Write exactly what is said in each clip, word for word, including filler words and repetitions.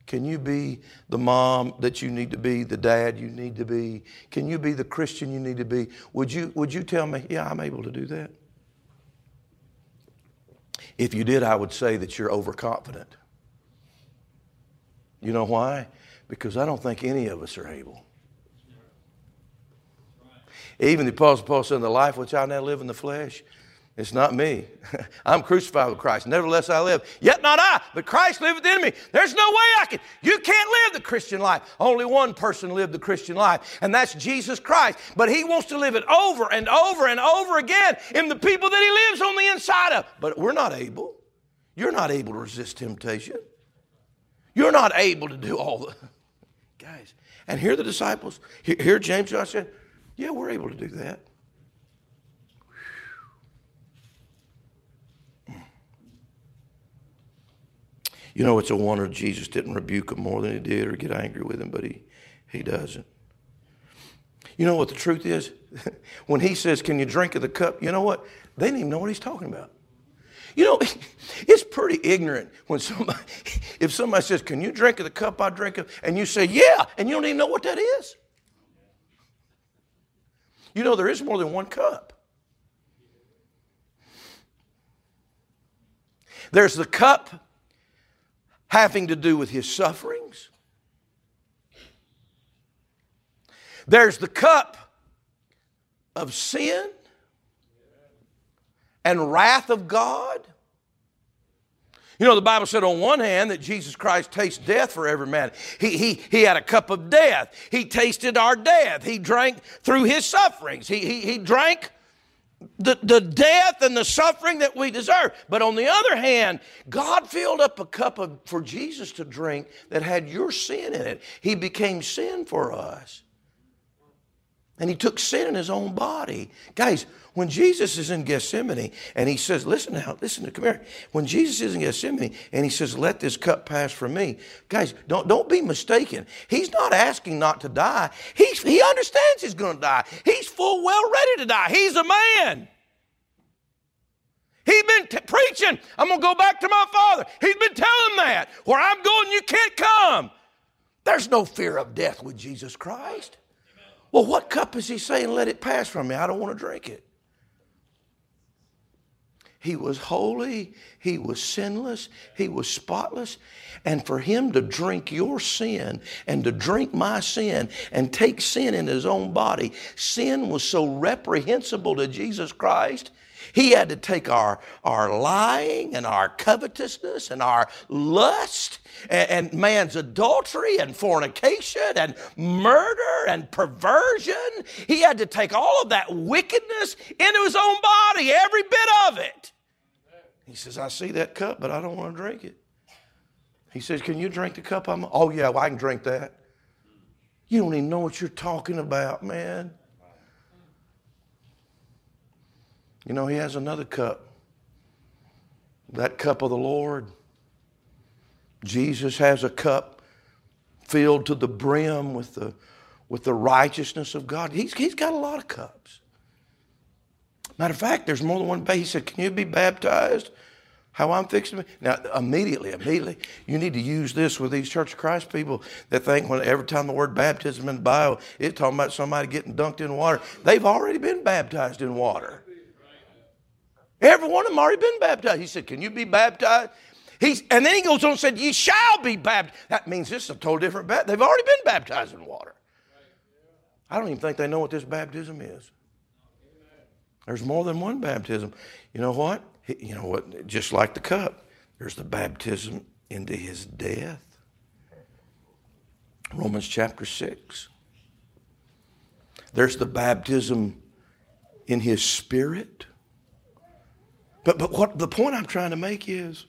Can you be the mom that you need to be, the dad you need to be? Can you be the Christian you need to be? Would you, would you tell me, yeah, I'm able to do that? If you did, I would say that you're overconfident. You know why? Because I don't think any of us are able. Even the Apostle Paul said, in the life which I now live in the flesh, it's not me. I'm crucified with Christ. Nevertheless I live. Yet not I, but Christ liveth in me. There's no way I can. You can't live the Christian life. Only one person lived the Christian life, and that's Jesus Christ. But He wants to live it over and over and over again in the people that He lives on the inside of. But we're not able. You're not able to resist temptation. You're not able to do all the... Guys, and here the disciples, here, here James John said, yeah, we're able to do that. You know, it's a wonder Jesus didn't rebuke him more than He did or get angry with him, but he, he doesn't. You know what the truth is? When He says, can you drink of the cup? You know what? They didn't even know what He's talking about. You know, it's pretty ignorant when somebody, if somebody says, can you drink of the cup I drink of? And you say, yeah, and you don't even know what that is. You know, there is more than one cup. There's the cup having to do with His sufferings. There's the cup of sin and wrath of God. You know, the Bible said on one hand that Jesus Christ tastes death for every man. He, he, he had a cup of death. He tasted our death. He drank through His sufferings. He, he, he drank the, the death and the suffering that we deserve. But on the other hand, God filled up a cup of, for Jesus to drink that had your sin in it. He became sin for us. And He took sin in His own body. Guys, when Jesus is in Gethsemane and He says, listen now, listen to, come here. When Jesus is in Gethsemane and He says, let this cup pass from me. Guys, don't, don't be mistaken. He's not asking not to die. He's, he understands He's going to die. He's full well ready to die. He's a man. He's been t- preaching, I'm going to go back to my Father. He's been telling that. Where I'm going, you can't come. There's no fear of death with Jesus Christ. Well, what cup is He saying, let it pass from me? I don't want to drink it. He was holy. He was sinless. He was spotless. And for Him to drink your sin and to drink my sin and take sin in His own body, sin was so reprehensible to Jesus Christ. He had to take our, our lying and our covetousness and our lust and, and man's adultery and fornication and murder and perversion. He had to take all of that wickedness into His own body, every bit of it. He says, I see that cup, but I don't want to drink it. He says, can you drink the cup I'm... Oh, yeah, well, I can drink that. You don't even know what you're talking about, man. You know, He has another cup. That cup of the Lord. Jesus has a cup filled to the brim with the, with the righteousness of God. He's, he's got a lot of cups. Matter of fact, there's more than one. He said, can you be baptized how I'm fixing to be? Now, immediately, immediately, you need to use this with these Church of Christ people that think when every time the word baptism in the Bible, it's talking about somebody getting dunked in water. They've already been baptized in water. Every one of them already been baptized. He said, can you be baptized? He's, and then he goes on and said, ye shall be baptized. That means this is a total different baptism. They've already been baptized in water. I don't even think they know what this baptism is. There's more than one baptism. You know what? You know what? Just like the cup, there's the baptism into His death. Romans chapter six. There's the baptism in His Spirit. But but what the point I'm trying to make is,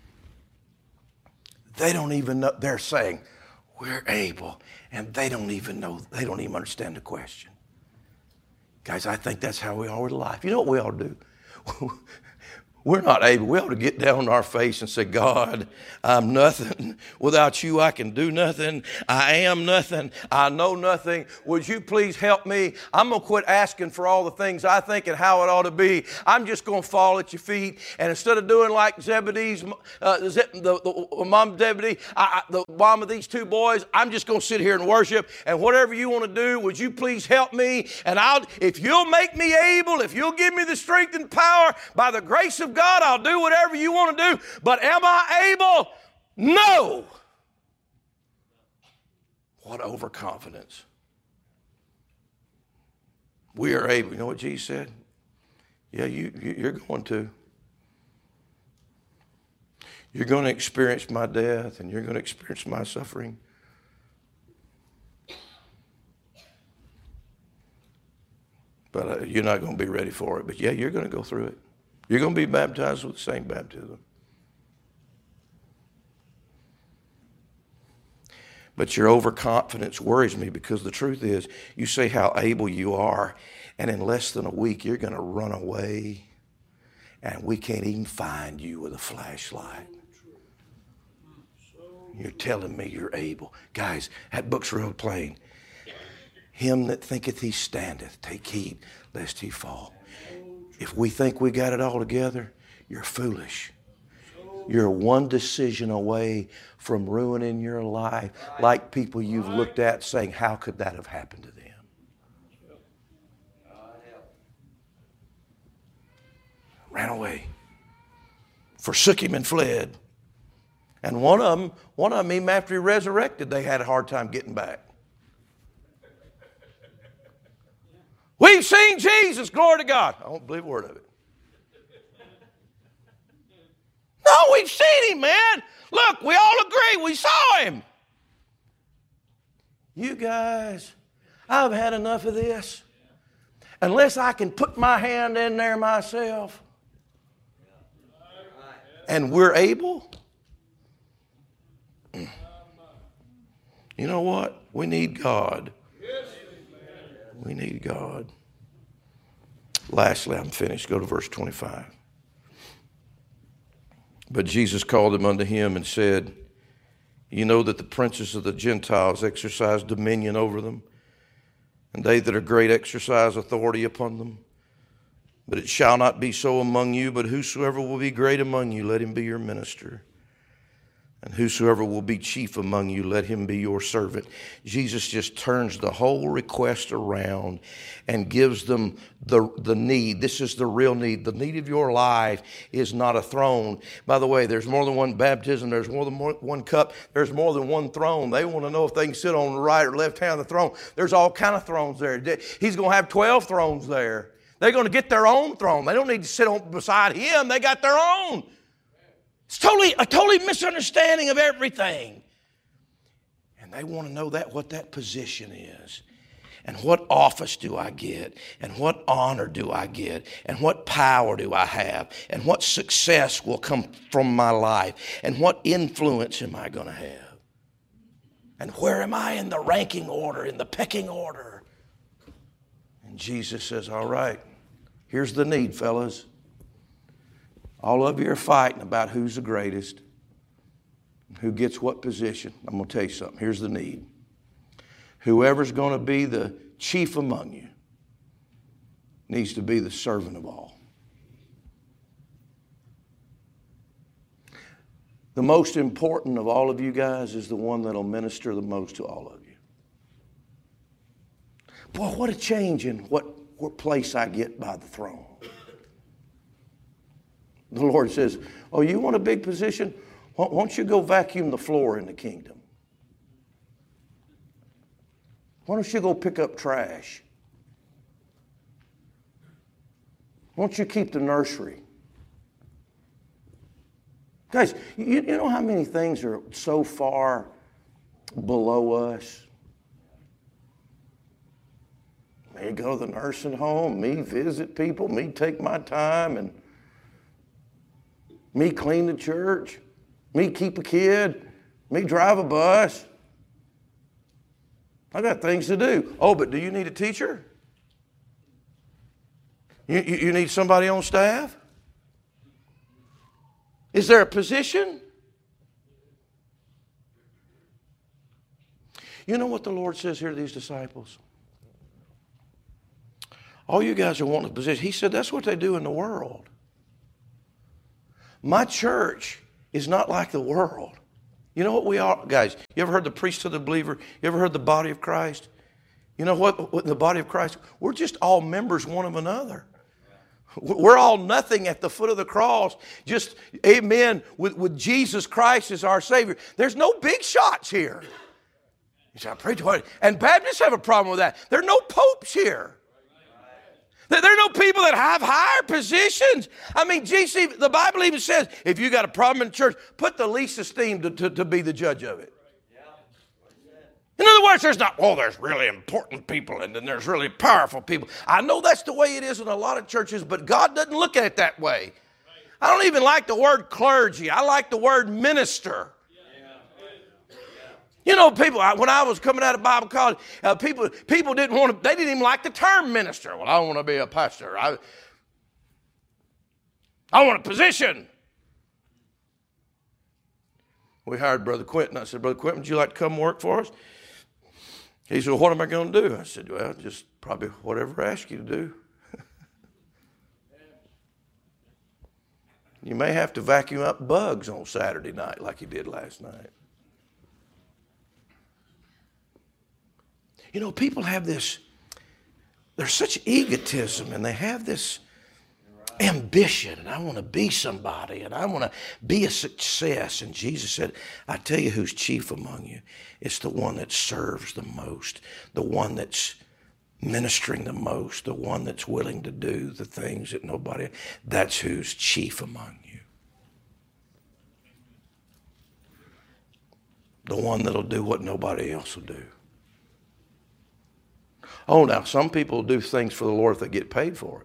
they don't even know. They're saying, we're able, and they don't even know. They don't even understand the question. Guys, I think that's how we are with life. You know what we ought to do? we're not able. We ought to get down on our face and say, God, I'm nothing. Without you, I can do nothing. I am nothing. I know nothing. Would you please help me? I'm going to quit asking for all the things I think and how it ought to be. I'm just going to fall at your feet. And instead of doing like Zebedee's, uh, the, the, the mom Zebedee, I, I, the mom of these two boys, I'm just going to sit here and worship. And whatever you want to do, would you please help me? And I'll, if you'll make me able, if you'll give me the strength and power by the grace of God, I'll do whatever you want to do. But am I able? No. What overconfidence. We are able. You know what Jesus said? Yeah, you, you, you're going to. You're going to experience my death and you're going to experience my suffering. But uh, you're not going to be ready for it. But yeah, you're going to go through it. You're going to be baptized with the same baptism. But your overconfidence worries me because the truth is, you say how able you are, and in less than a week, you're going to run away, and we can't even find you with a flashlight. You're telling me you're able. Guys, that book's real plain. Him that thinketh he standeth, take heed lest he fall. If we think we got it all together, you're foolish. You're one decision away from ruining your life, like people you've looked at saying, how could that have happened to them? Ran away, forsook him and fled. And one of them, one of them, even after he resurrected, they had a hard time getting back. We've seen Jesus, glory to God. I don't believe a word of it. No, we've seen him, man. Look, we all agree we saw him. You guys, I've had enough of this. Unless I can put my hand in there myself. And we're able. You know what? We need God. We need God. Lastly, I'm finished. Go to verse twenty-five. But Jesus called them unto him and said, you know that the princes of the Gentiles exercise dominion over them, and they that are great exercise authority upon them. But it shall not be so among you, but whosoever will be great among you, let him be your minister. And whosoever will be chief among you, let him be your servant. Jesus just turns the whole request around and gives them the, the need. This is the real need. The need of your life is not a throne. By the way, there's more than one baptism. There's more than one cup. There's more than one throne. They want to know if they can sit on the right or left hand of the throne. There's all kind of thrones there. He's going to have twelve thrones there. They're going to get their own throne. They don't need to sit on beside him. They got their own. It's totally a totally misunderstanding of everything. And they want to know that what that position is. And what office do I get? And what honor do I get? And what power do I have? And what success will come from my life? And what influence am I going to have? And where am I in the ranking order, in the pecking order? And Jesus says, all right, here's the need, fellas. All of you are fighting about who's the greatest, who gets what position. I'm going to tell you something. Here's the need. Whoever's going to be the chief among you needs to be the servant of all. The most important of all of you guys is the one that'll minister the most to all of you. Boy, what a change in what, what place I get by the throne. The Lord says, oh, you want a big position? Why don't you go vacuum the floor in the kingdom? Why don't you go pick up trash? Why don't you keep the nursery? Guys, you, you know how many things are so far below us? Me go to the nursing home, me visit people, me take my time, and me clean the church, me keep a kid, me drive a bus. I got things to do. Oh, but do you need a teacher? You, you, you need somebody on staff? Is there a position? You know what the Lord says here to these disciples? All you guys are wanting a position. He said that's what they do in the world. My church is not like the world. You know what we are, guys? You ever heard the priesthood of the believer? You ever heard the body of Christ? You know what, what in the body of Christ? We're just all members one of another. We're all nothing at the foot of the cross. Just, amen, with, with Jesus Christ as our Savior. There's no big shots here. You say, I pray to it. And Baptists have a problem with that. There are no popes here. There are no people that have higher positions. I mean, G C, the Bible even says, if you got a problem in church, put the least esteemed to, to, to be the judge of it. In other words, there's not, oh, there's really important people and then there's really powerful people. I know that's the way it is in a lot of churches, but God doesn't look at it that way. I don't even like the word clergy. I like the word minister. You know, people, when I was coming out of Bible college, uh, people people didn't want to, they didn't even like the term minister. Well, I don't want to be a pastor. I, I want a position. We hired Brother Quentin. I said, Brother Quentin, would you like to come work for us? He said, well, what am I going to do? I said, well, just probably whatever I ask you to do. You may have to vacuum up bugs on Saturday night like you did last night. You know, people have this, there's such egotism and they have this ambition, and I want to be somebody, and I want to be a success. And Jesus said, I tell you who's chief among you. It's the one that serves the most, the one that's ministering the most, the one that's willing to do the things that nobody, that's who's chief among you. The one that'll do what nobody else will do. Oh, now, some people do things for the Lord if they get paid for it.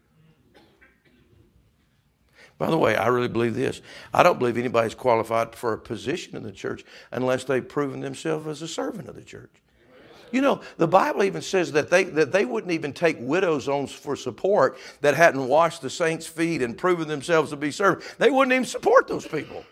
By the way, I really believe this. I don't believe anybody's qualified for a position in the church unless they've proven themselves as a servant of the church. You know, the Bible even says that they that they wouldn't even take widows on for support that hadn't washed the saints' feet and proven themselves to be servants. They wouldn't even support those people.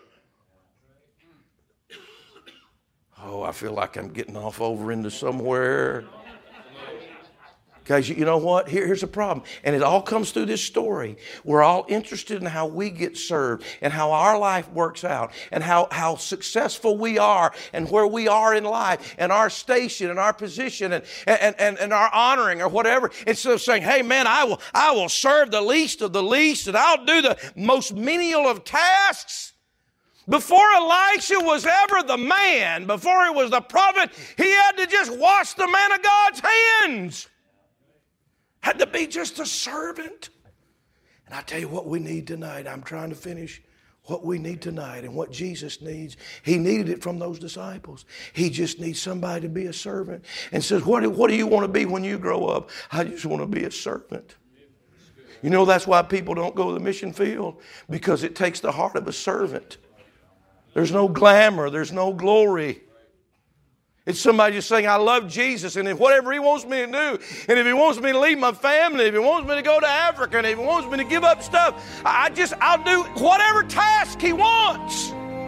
Oh, I feel like I'm getting off over into somewhere. Guys, you know what? Here, here's the problem. And it all comes through this story. We're all interested in how we get served and how our life works out and how, how successful we are and where we are in life and our station and our position and, and, and, and our honoring or whatever. Instead of saying, hey, man, I will, I will serve the least of the least and I'll do the most menial of tasks. Before Elisha was ever the man, before he was the prophet, he had to just wash the man of God's hands. Had to be just a servant. And I tell you what we need tonight. I'm trying to finish what we need tonight and what Jesus needs. He needed it from those disciples. He just needs somebody to be a servant. And says, what do, what do you want to be when you grow up? I just want to be a servant. You know, that's why people don't go to the mission field. Because it takes the heart of a servant. There's no glamour. There's no glory. It's somebody just saying, I love Jesus, and if whatever He wants me to do, and if He wants me to leave my family, if He wants me to go to Africa, and if He wants me to give up stuff, I just, I'll do whatever task He wants.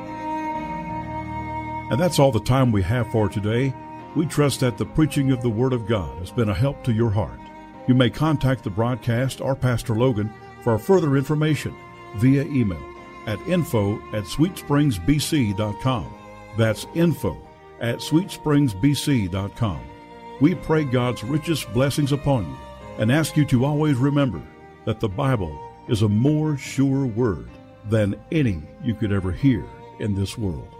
And that's all the time we have for today. We trust that the preaching of the Word of God has been a help to your heart. You may contact the broadcast or Pastor Logan for further information via email at info at sweet springs b c dot com. That's info at sweet springs b c dot com. We pray God's richest blessings upon you and ask you to always remember that the Bible is a more sure word than any you could ever hear in this world.